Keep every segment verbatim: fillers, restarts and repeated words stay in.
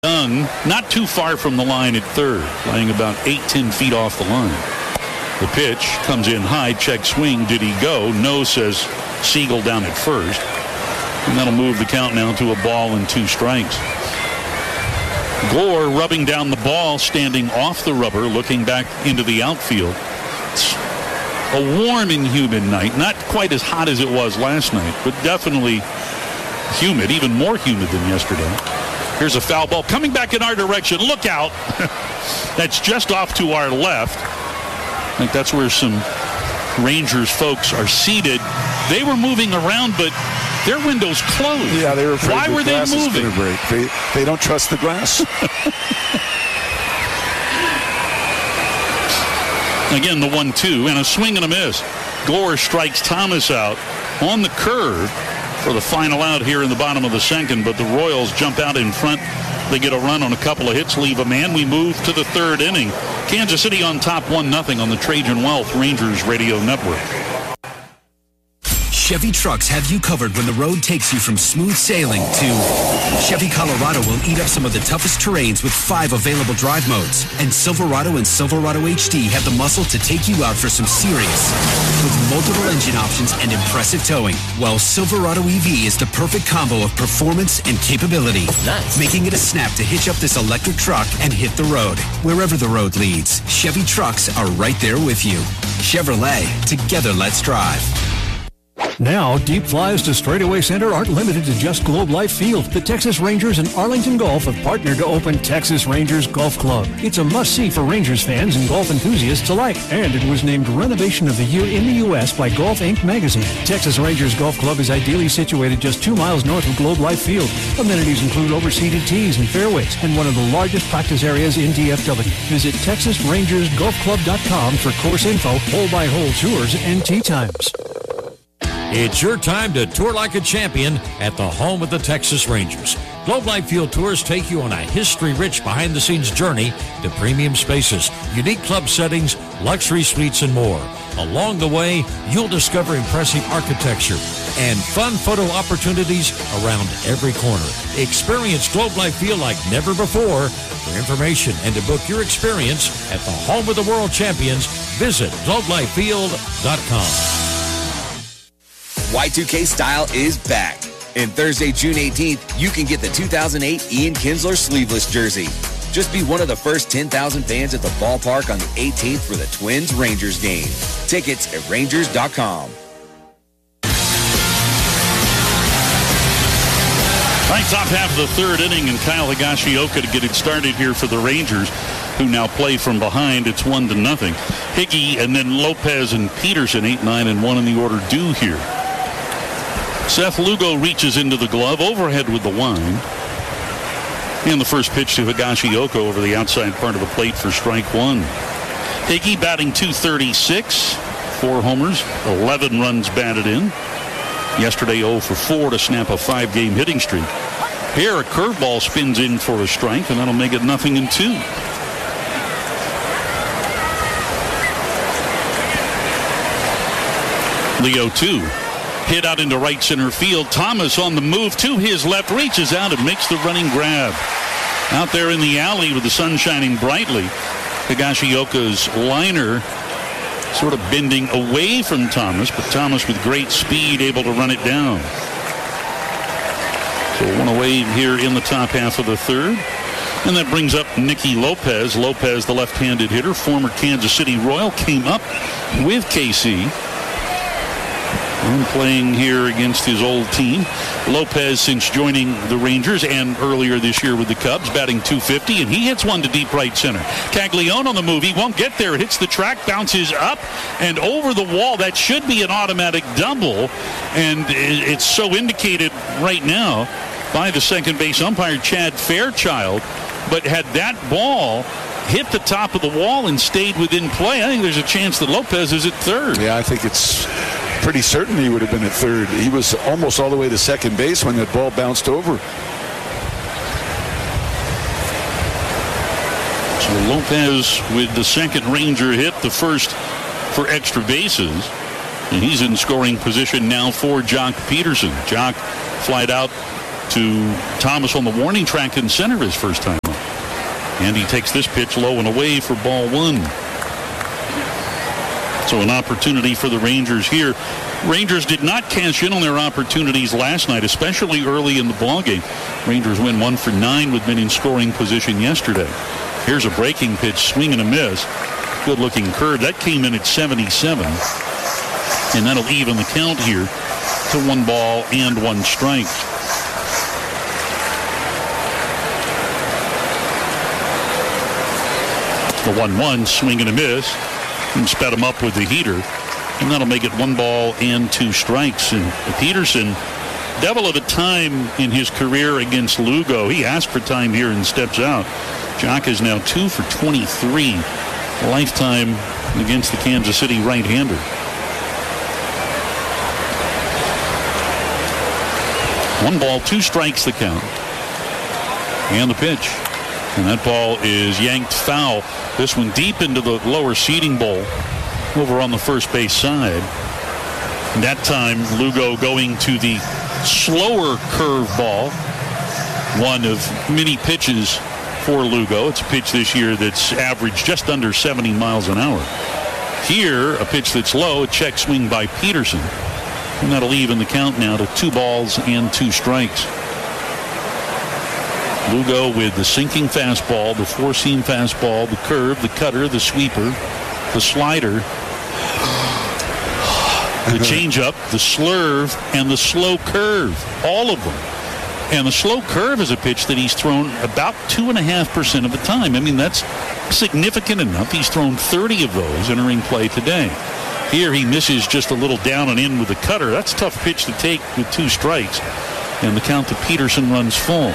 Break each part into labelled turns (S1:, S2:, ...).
S1: Young, not too far from the line at third, playing about eight, ten feet off the line. The pitch comes in high, check swing. Did he go? No, says Siegel down at first. And that'll move the count now to a ball and two strikes. Gore rubbing down the ball, standing off the rubber, looking back into the outfield. It's a warm and humid night. Not quite as hot as it was last night, but definitely humid, even more humid than yesterday. Here's a foul ball coming back in our direction. Look out. That's just off to our left. I think that's where some Rangers folks are seated. They were moving around, but their window's closed.
S2: Yeah, they were afraid
S1: Why
S2: the
S1: were they
S2: grass is
S1: moving?
S2: gonna break. They, they don't trust the grass.
S1: Again, the one two, and a swing and a miss. Gore strikes Thomas out on the curve for the final out here in the bottom of the second, but the Royals jump out in front. They get a run on a couple of hits, leave a man. We move to the third inning. Kansas City on top one nothing on the Trajan Wealth Rangers Radio Network.
S3: Chevy Trucks have you covered when the road takes you from smooth sailing to Chevy Colorado will eat up some of the toughest terrains with five available drive modes. And Silverado and Silverado H D have the muscle to take you out for some serious with multiple engine options and impressive towing. While Silverado E V is the perfect combo of performance and capability. Nice. Making it a snap to hitch up this electric truck and hit the road. Wherever the road leads, Chevy Trucks are right there with you. Chevrolet, together let's drive.
S4: Now, deep flies to Straightaway Center aren't limited to just Globe Life Field. The Texas Rangers and Arlington Golf have partnered to open Texas Rangers Golf Club. It's a must-see for Rangers fans and golf enthusiasts alike. And it was named Renovation of the Year in the U S by Golf Inc magazine. Texas Rangers Golf Club is ideally situated just two miles north of Globe Life Field. Amenities include overseated tees and fairways and one of the largest practice areas in D F W. Visit Texas Rangers Golf Club dot com for course info, hole-by-hole tours, and tee times.
S5: It's your time to tour like a champion at the home of the Texas Rangers. Globe Life Field Tours take you on a history-rich behind-the-scenes journey to premium spaces, unique club settings, luxury suites, and more. Along the way, you'll discover impressive architecture and fun photo opportunities around every corner. Experience Globe Life Field like never before. For information and to book your experience at the home of the world champions, visit globe life field dot com.
S6: Y two K style is back. And Thursday, June eighteenth, you can get the two thousand eight Ian Kinsler sleeveless jersey. Just be one of the first ten thousand fans at the ballpark on the eighteenth for the Twins-Rangers game. Tickets at rangers dot com.
S1: All right, top half of the third inning, and Kyle Higashioka to get it started here for the Rangers, who now play from behind. It's one to nothing. Higgy and then Lopez and Peterson, eight, nine, and one in the order due here. Seth Lugo reaches into the glove, overhead with the wind. And the first pitch to Higashioka over the outside part of the plate for strike one. Higgy batting two thirty-six, four homers, eleven runs batted in. Yesterday oh for four to snap a five-game hitting streak. Here a curveball spins in for a strike, and that'll make it nothing and two. The oh two. Hit out into right center field. Thomas on the move to his left, reaches out and makes the running grab. Out there in the alley with the sun shining brightly, Higashioka's liner sort of bending away from Thomas, but Thomas with great speed able to run it down. So one away here in the top half of the third. And that brings up Nicky Lopez. Lopez, the left-handed hitter, former Kansas City Royal, came up with K C. And playing here against his old team. Lopez, since joining the Rangers and earlier this year with the Cubs, batting two fifty, and he hits one to deep right center. Caglione on the move. He won't get there. It hits the track, bounces up and over the wall. That should be an automatic double, and it's so indicated right now by the second base umpire, Chad Fairchild. But had that ball hit the top of the wall and stayed within play, I think there's a chance that Lopez is at third.
S2: Yeah, I think it's pretty certain he would have been at third. He was almost all the way to second base when that ball bounced over.
S1: So Lopez with the second Ranger hit, the first for extra bases. And he's in scoring position now for Jock Peterson. Jock flied out to Thomas on the warning track in center his first time up. And he takes this pitch low and away for ball one. So an opportunity for the Rangers here. Rangers did not cash in on their opportunities last night, especially early in the ballgame. Rangers win one for nine with men in scoring position yesterday. Here's a breaking pitch, swing and a miss. Good-looking curve. That came in at seventy-seven. And that'll even the count here to one ball and one strike. The one one, swing and a miss. And sped him up with the heater. And that'll make it one ball and two strikes. And Peterson, devil of a time in his career against Lugo. He asked for time here and steps out. Jock is now two for twenty-three lifetime against the Kansas City right-hander. One ball, two strikes the count. And the pitch. And that ball is yanked foul. This one deep into the lower seating bowl over on the first base side. And that time, Lugo going to the slower curve ball. One of many pitches for Lugo. It's a pitch this year that's averaged just under seventy miles an hour. Here, a pitch that's low, a check swing by Peterson. And that'll even the count now to two balls and two strikes. Lugo with the sinking fastball, the four-seam fastball, the curve, the cutter, the sweeper, the slider, the changeup, the slurve, and the slow curve. All of them. And the slow curve is a pitch that he's thrown about two and a half percent of the time. I mean, that's significant enough. He's thrown thirty of those entering play today. Here he misses just a little down and in with the cutter. That's a tough pitch to take with two strikes. And the count to Peterson runs full.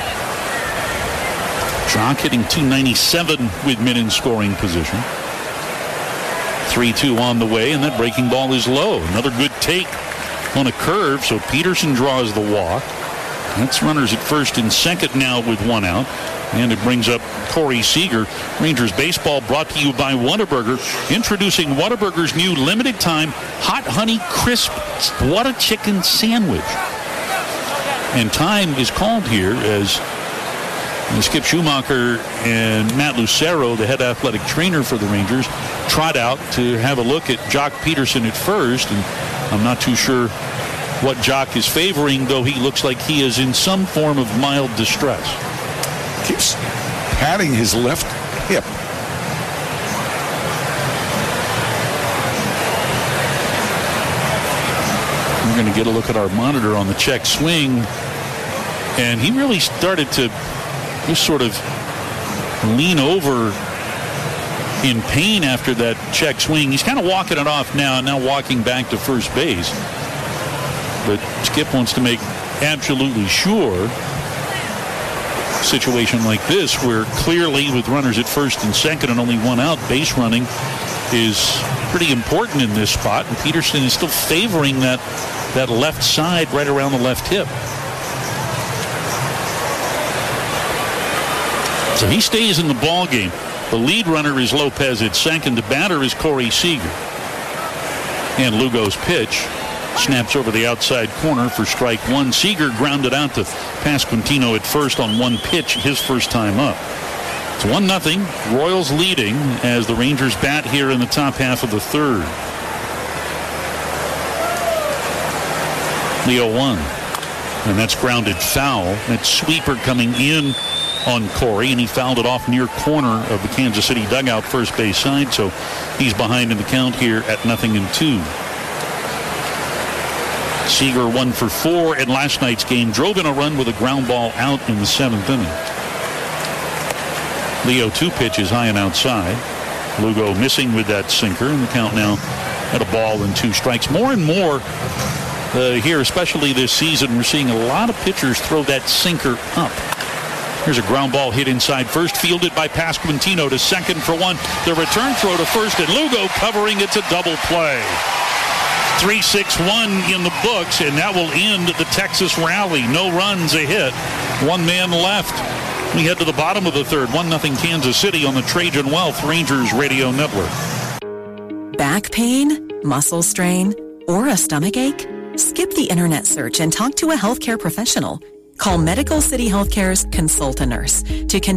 S1: Jock hitting two ninety-seven with men in scoring position. three two on the way, and that breaking ball is low. Another good take on a curve, so Peterson draws the walk. That's runners at first and second now with one out. And it brings up Corey Seager. Rangers baseball brought to you by Whataburger. Introducing Whataburger's new limited time Hot Honey Crisp What a Chicken Sandwich. And time is called here as Skip Schumacher and Matt Lucero, the head athletic trainer for the Rangers, trot out to have a look at Jock Peterson at first. And I'm not too sure what Jock is favoring, though he looks like he is in some form of mild distress.
S2: Keeps patting his left hip.
S1: We're going to get a look at our monitor on the check swing. And he really started to just sort of lean over in pain after that check swing. He's kind of walking it off now, now walking back to first base. But Skip wants to make absolutely sure. Situation like this where clearly with runners at first and second and only one out, base running is pretty important in this spot. And Peterson is still favoring that, that left side right around the left hip. So he stays in the ball game. The lead runner is Lopez at second. The batter is Corey Seager. And Lugo's pitch snaps over the outside corner for strike one. Seager grounded out to Pasquantino at first on one pitch, his first time up. It's one nothing. Royals leading as the Rangers bat here in the top half of the third. The oh one. And that's grounded foul. That sweeper coming in on Corey, and he fouled it off near corner of the Kansas City dugout first base side, so he's behind in the count here at nothing and two. Seager one for four in last night's game, drove in a run with a ground ball out in the seventh inning. The oh two pitch is high and outside. Lugo missing with that sinker, and the count now at a ball and two strikes. More and more uh, here, especially this season, we're seeing a lot of pitchers throw that sinker up. Here's a ground ball hit inside first, fielded by Pasquantino to second for one. The return throw to first, and Lugo covering. It's a double play. three six one in the books, and that will end the Texas rally. No runs, a hit. One man left. We head to the bottom of the third. one nothing Kansas City on the Trajan Wealth Rangers Radio Network.
S7: Back pain, muscle strain, or a stomach ache? Skip the internet search and talk to a healthcare professional. Call Medical City Healthcare's Consult a Nurse to connect